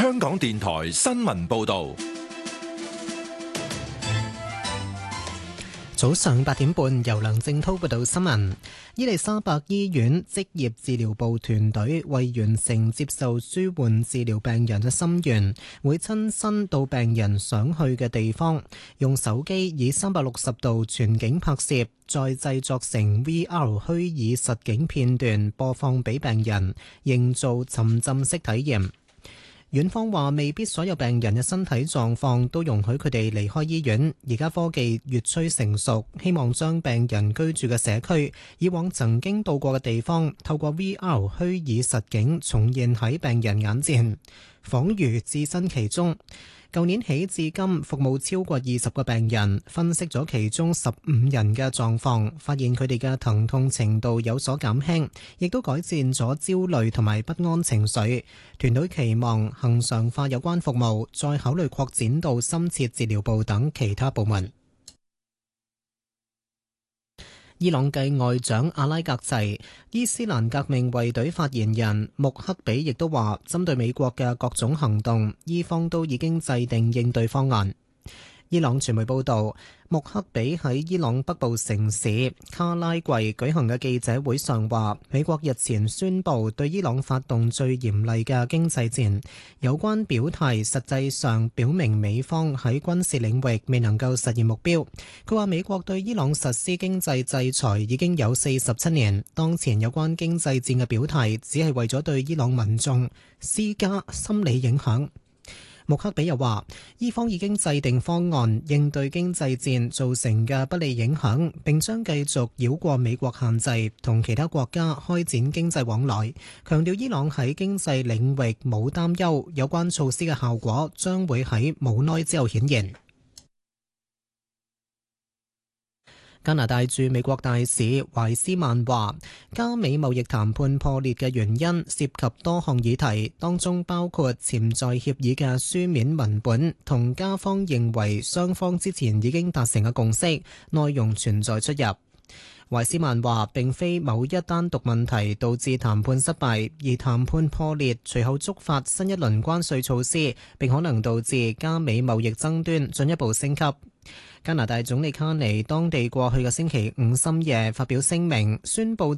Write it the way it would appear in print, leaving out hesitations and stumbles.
香港電台新聞報道。 早上8點半，由梁正濤報道新聞。伊利沙伯醫院職業治療部團隊為完成接受舒緩治療病人嘅心願，會親身到病人想去嘅地方，用手機以360度全景拍攝，再製作成 VR 虛擬實景片段播放俾病人，營造沉浸式體驗。院方話未必所有病人嘅身體狀況都容許佢哋離開醫院，而家科技越趨成熟，希望將病人居住嘅社區、以往曾經到過嘅地方，透過 VR 虛擬實景重現喺病人眼前，仿如置身其中。舊年起至今，服務超過20個病人，分析咗其中15人嘅狀況，發現佢哋嘅疼痛程度有所減輕，亦都改善咗焦慮同埋不安情緒。團隊期望恆常化有關服務，再考慮擴展到深切治療部等其他部門。伊朗繼外長阿拉格齊，伊斯蘭革命衛隊發言人穆克比亦都話，針對美國嘅各種行動，伊方都已經制定應對方案。伊朗傳媒報道，穆克比喺伊朗北部城市卡拉季舉行嘅記者會上話，美國日前宣布對伊朗發動最嚴厲嘅經濟戰，有關表態實際上表明美方喺軍事領域未能夠實現目標。佢話美國對伊朗實施經濟制裁已經有47年，當前有關經濟戰嘅表態只係為咗對伊朗民眾施加心理影響。穆克比又話，伊方已經制定方案應對經濟戰造成嘅不利影響，並將繼續繞過美國限制，同其他國家開展經濟往來。強調伊朗喺經濟領域冇擔憂，有關措施嘅效果將會喺冇耐之後顯現。加拿大駐美國大使懷斯曼話，加美貿易談判破裂嘅原因涉及多項議題，當中包括潛在協議嘅書面文本同加方認為雙方之前已經達成嘅共識，內容存在出入。懷斯曼話，並非某一單獨問題導致談判失敗，而談判破裂隨後觸發新一輪關稅措施，並可能導致加美貿易爭端進一步升級。加拿大總理卡尼當地過去嘅星期五深夜發表聲明，宣布